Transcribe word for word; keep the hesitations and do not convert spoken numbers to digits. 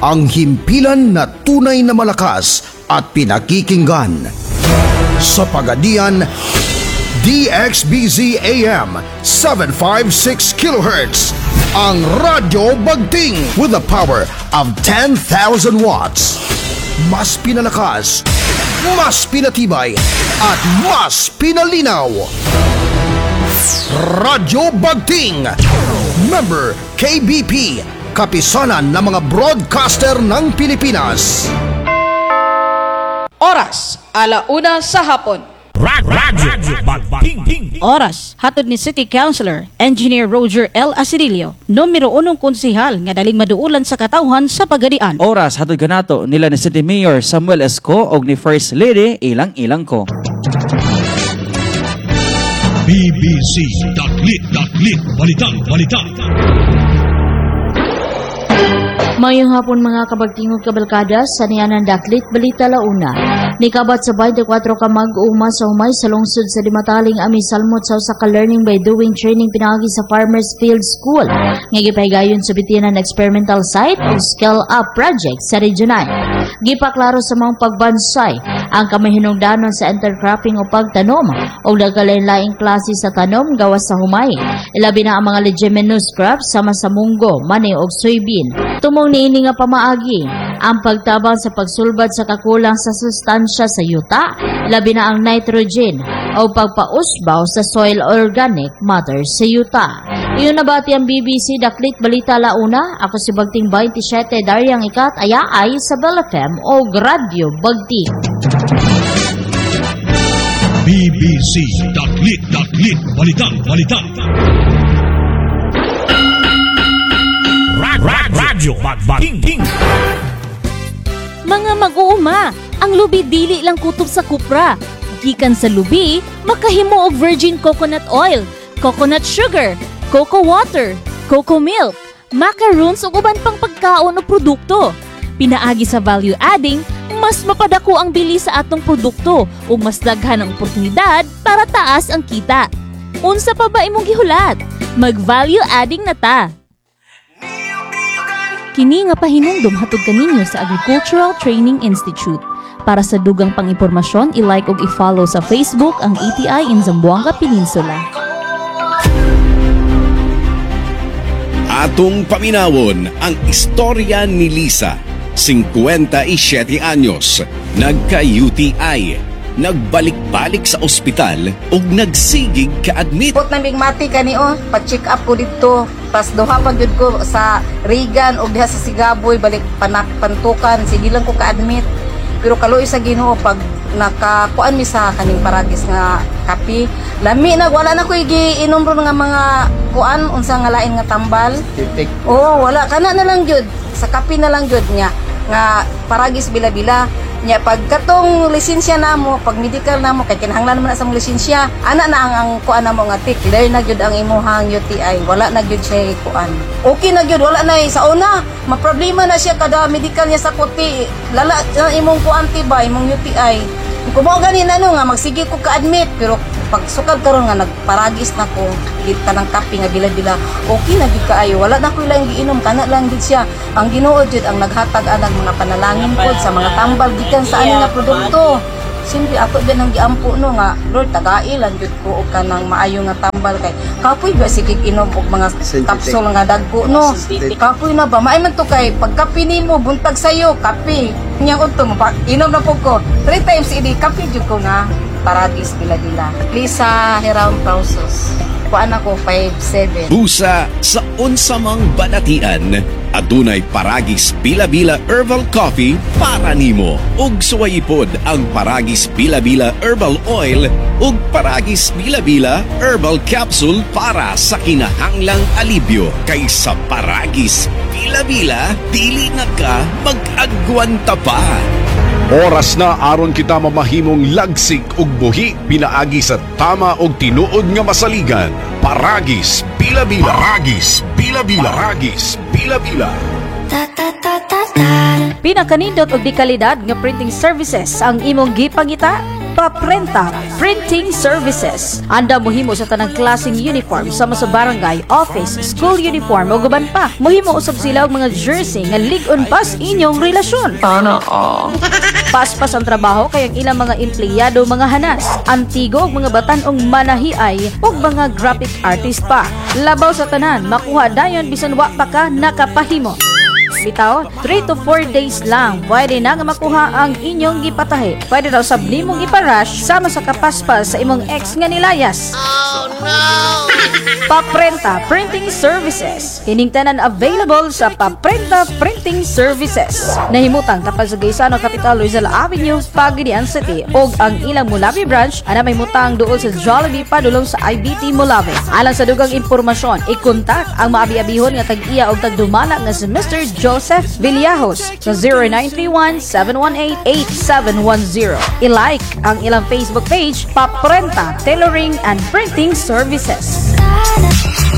ang himpilan na tunay na malakas at pinakikinggan. Sa Pagadian, D X B Z A M seven fifty-six kilohertz, ang Radyo Bagting with a power of ten thousand watts. Mas pinalakas, mas pinatibay, at mas pinalinaw. Radyo Bagting, member K B P, kapisanan ng mga broadcaster ng Pilipinas. Oras, alauna sa hapon. Radyo Bagting. Oras, hatod ni City Councilor Engineer Roger L. Asidilio, numero unong konsehal nga daling maduulan sa katawhan sa Pagadian. Oras, hatod kanato nila ni City Mayor Samuel Esco og ni First Lady Ilang Ilang ko. B B C dot lit dot lit Balitang Balita. Mayong hapon mga kabagtingog kabalkada sa niyanan daklit balita launa. Nikabat sa twenty-four ka mag-uma sa humay sa lungsod sa Dimataling ami salmot sa usa ka learning by doing training pinagi sa Farmers Field School. Nga gipahigayon sa bitinan experimental site o scale up project sa regional. Gipaklaro sa mga pagbansay ang kamahinungdanon sa intercropping o pagtanom o nagkalain-laing klase sa tanom gawas sa humay. Ilabi na ang mga leguminous crops sama sa munggo, mani o soybean. Tumong niini nga pamaagi ang pagtabang sa pagsulbad sa kakulang sa sustansya sa yuta, labi na ang nitrogen o pagpausbaw sa soil organic matter sa yuta. Iyon nabati ang B B C Daklit Balita Launa. Ako si Bagting twenty-seven Daryang Ikat Ayaay sa Bell F M o Radyo Bagting. B B C dot lit dot lit Balitang Balita. Radyo Bagting. Mga mag-uuma, ang lubi dili lang kutob sa kupra. Gikan sa lubi, makahimo og virgin coconut oil, coconut sugar, cocoa water, cocoa milk, macaroons ug uban pang pagkaon o produkto. Pinaagi sa value adding, mas mapadako ang bili sa atong produkto ug mas daghan ang oportunidad para taas ang kita. Unsa pa ba imong gihulat? Mag-value adding na ta. Kini nga pahinumdom hatod kaninyo sa Agricultural Training Institute. Para sa dugang pang-impormasyon, i-like ug i-follow sa Facebook ang A T I in Zamboanga Peninsula. Atong paminawon ang istorya ni Lisa, fifty-seven anyos, nagka-U T I, nagbalik-balik sa ospital ug nagsigig ka-admit. Put nang bigmati kani o, pag-check up ko dito. Pas duha pa gyud ko sa Regan ug diha sa Sigaboy balik panak pantukan, sige lang ko ka-admit. Pero kaluoy sa Ginoo pag nakakuan mi sa kaning paragis nga kape, lami na wala na ko giinom ro nga mga kuan unsa nga lain nga tambal. Oo, wala kana na lang gyud sa kape na lang gyud nya nga paragis bila-bila. Nya pag katong lisensya namo, pag medical namo kay kinahanglan man na sa lisensya, ana na ang, ang kuan namo nga tik, dahil na gyud ang imuhang U T I, wala na gyud siya kuan. Okay na gyud, wala na sa una, maproblema na siya kada medical niya sa kuti. Lala na imong kuan tiba, imong U T I. Kung mo ganin ano nga magsige ko ka-admit, pero pag sukad karon nga nagparagis na ko kita ng kape nga bila-bila, okay na gyud kaayo, wala na ko lang giinom, kana lang gyud siya. Ang Ginoo jud ang naghatag anang mga panalangin pod sa mga tambal gikan sa ani nga produkto. Simple ako din ang giampo no nga Lord tagailan jud ko og kanang maayo nga tambal kay kapoy ba sige inom og mga capsule nga dagko no. Kapoy na ba maay man to kay pagkape nimo buntag sayo kape. Nya unto mo inom na pud ko three times idi kape jud ko na paradis bila-bila. Lisa Heraum Pausos. Kuan ako five seven. Busa sa unsamang banatian, adunay Paragis Bila-Bila Herbal Coffee para nimo. Ug suwayipod ang Paragis Bila-Bila Herbal Oil ug Paragis Bila-Bila Herbal Capsule para sa kinahanglang alibyo. Kaysa Paragis Bila-Bila, dili na ka mag-agwanta pa. Oras na aron kita mamahimong lagsik ug buhi pinaagi sa tama og tinuod nga masaligan. Paragis Bila-Bila. Paragis Bila-Bila. Paragis Bila-Bila. Pinakanindot og di kalidad nga printing services ang imong gipangita. Paprenta Printing Services. Anda mohimo sa tanang klaseng uniform sama sa barangay, office, school uniform o guban pa. Mohimo usab sila og mga jersey nga lig-on pas inyong relasyon. Ana ah. Paspas ang trabaho kay ang ilang mga empleyado mga hanas, antigo og mga batan-ong manahiay ug mga graphic artist pa. Labaw sa tanan, makuha dayon bisan wa pa ka nakapahimo. Bitaw, three to four days lang pwede na nga makuha ang inyong gipatahi. Pwede daw sabli mong iparush sama sa kapaspas sa imong ex nga nilayas. Oh no! Paprenta Printing Services. Kining tanan available sa Paprenta Printing Services. Nahimutang tapos sa Gaisano Capital Rizal Avenue, Pagadian City ug ang ilang Mulabi branch ana may mutang duol sa Jollibee padulong sa I B T Mulabi. Alang sa dugang impormasyon, i-contact ang maabi-abihon nga tag-iya ug tagdumala nga si Mister Joseph Villajos sa zero nine three one, seven one eight, eight seven one zero. I-like ang ilang Facebook page, Paprenta Tailoring and Printing Services.